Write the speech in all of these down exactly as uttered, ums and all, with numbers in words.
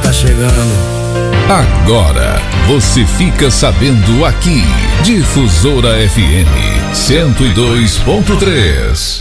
tá chegando. Agora você fica sabendo aqui, Difusora F M cento e dois ponto três.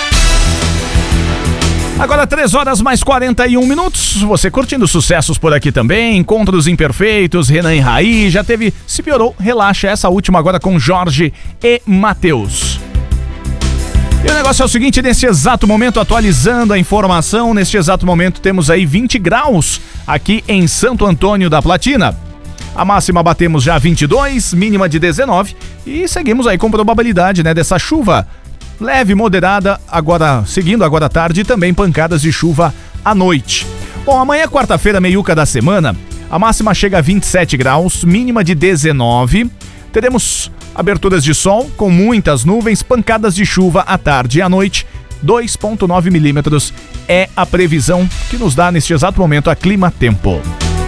Agora três horas mais quarenta e um minutos, você curtindo sucessos por aqui também, Encontros Imperfeitos, Renan e Raí, já teve Se Piorou, Relaxa, essa última agora com Jorge e Matheus. E o negócio é o seguinte, nesse exato momento, atualizando a informação, neste exato momento temos aí vinte graus aqui em Santo Antônio da Platina. A máxima batemos já vinte e dois, mínima de dezenove e seguimos aí com probabilidade, né, dessa chuva leve, moderada, agora seguindo agora à tarde e também pancadas de chuva à noite. Bom, amanhã, quarta-feira, meiuca da semana, a máxima chega a vinte e sete graus, mínima de dezenove. Teremos aberturas de sol com muitas nuvens, pancadas de chuva à tarde e à noite. dois vírgula nove milímetros é a previsão que nos dá neste exato momento a Clima Tempo.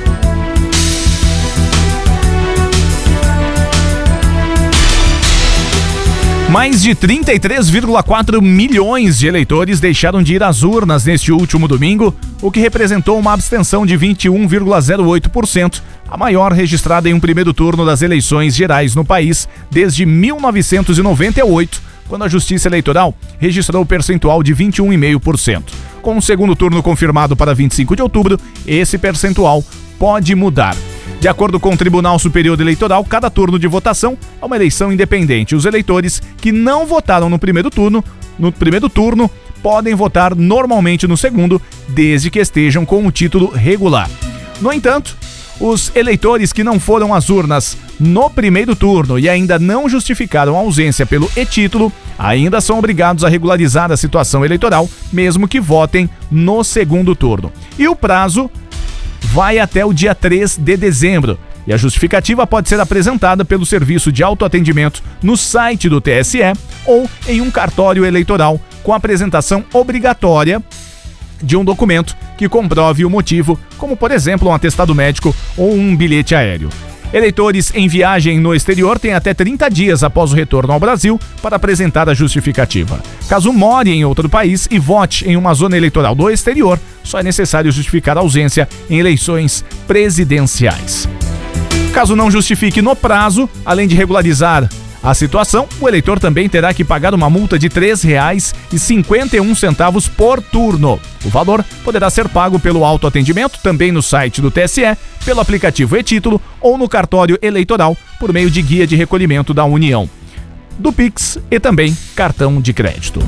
Mais de trinta e três vírgula quatro milhões de eleitores deixaram de ir às urnas neste último domingo, o que representou uma abstenção de vinte e um vírgula zero oito por cento, a maior registrada em um primeiro turno das eleições gerais no país desde mil novecentos e noventa e oito, quando a Justiça Eleitoral registrou o percentual de vinte e um vírgula cinco por cento. Com o segundo turno confirmado para vinte e cinco de outubro, esse percentual pode mudar. De acordo com o Tribunal Superior Eleitoral, cada turno de votação é uma eleição independente. Os eleitores que não votaram no primeiro turno, no primeiro turno, podem votar normalmente no segundo, desde que estejam com o título regular. No entanto, os eleitores que não foram às urnas no primeiro turno e ainda não justificaram a ausência pelo e-título, ainda são obrigados a regularizar a situação eleitoral, mesmo que votem no segundo turno. E o prazo vai até o dia três de dezembro. E a justificativa pode ser apresentada pelo serviço de autoatendimento no site do T S E ou em um cartório eleitoral com apresentação obrigatória de um documento que comprove o motivo, como por exemplo um atestado médico ou um bilhete aéreo. Eleitores em viagem no exterior têm até trinta dias após o retorno ao Brasil para apresentar a justificativa. Caso more em outro país e vote em uma zona eleitoral do exterior, só é necessário justificar a ausência em eleições presidenciais. Caso não justifique no prazo, além de regularizar a situação, o eleitor também terá que pagar uma multa de três reais e cinquenta e um centavos por turno. O valor poderá ser pago pelo autoatendimento, também no site do T S E, pelo aplicativo e-título ou no cartório eleitoral por meio de guia de recolhimento da União, do Pix e também cartão de crédito.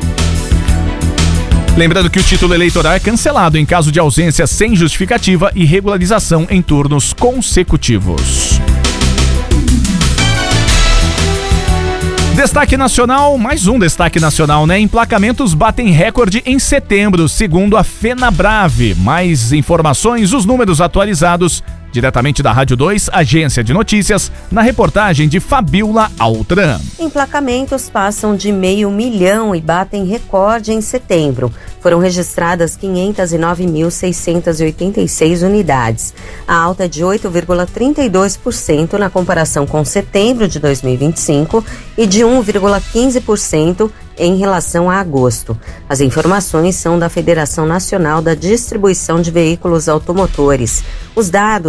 Lembrando que o título eleitoral é cancelado em caso de ausência sem justificativa e regularização em turnos consecutivos. Destaque nacional, mais um destaque nacional, né? Emplacamentos batem recorde em setembro, segundo a FenaBrave. Mais informações, os números atualizados, diretamente da Rádio dois, agência de notícias, na reportagem de Fabiola Altran. Emplacamentos passam de meio milhão e batem recorde em setembro. Foram registradas quinhentas e nove mil seiscentas e oitenta e seis unidades. A alta é de oito vírgula trinta e dois por cento na comparação com setembro de dois mil e vinte e cinco e de um vírgula quinze por cento em relação a agosto. As informações são da Federação Nacional da Distribuição de Veículos Automotores. Os dados